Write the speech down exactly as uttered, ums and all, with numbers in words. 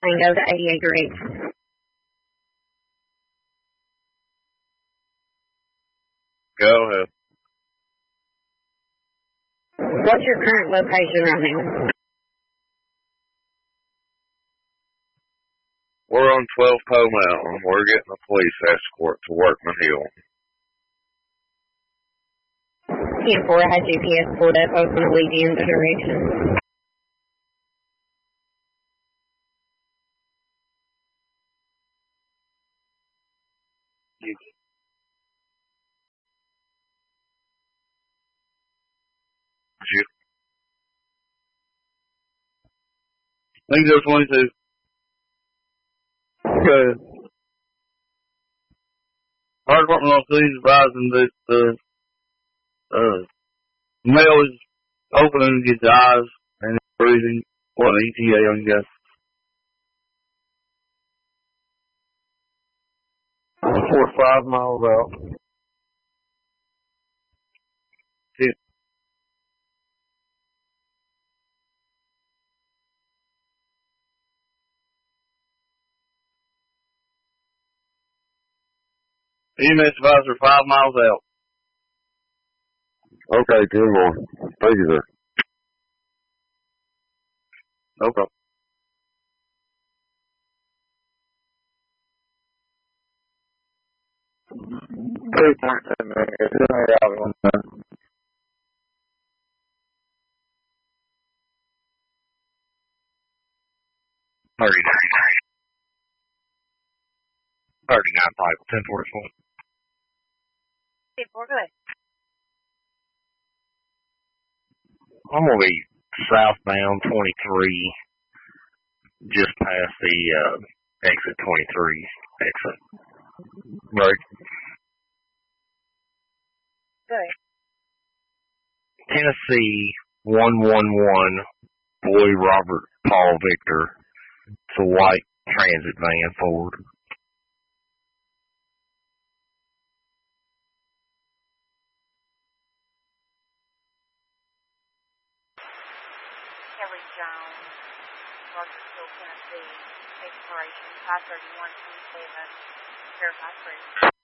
and go to eighty-eight degrees. Go ahead. What's your current location right now? We're on twelve Poe Mountain. We're getting a police escort to Workman Hill. ten four, I had G P S pulled up. I was going to lead you in the direction. You? Lingo twenty-two. Okay. Fire Department officers advising that the uh, male is opening his eyes and breathing. What an E T A on you guys. Four five miles out. Two. E M S advisor five miles out. Okay, ten more. Thank you, sir. No problem. Two point seven minutes. thirty-nine. thirty-nine type, ten forty-four. ten four, go ahead. I'm going to be southbound twenty-three, just past the uh, exit twenty-three exit. Right. Go ahead. Tennessee one one one, Boy Robert Paul Victor. It's a white transit van forward. Kelly Jones, Rogersville, Tennessee, expiration five thirty-one twenty-seven, verified proof.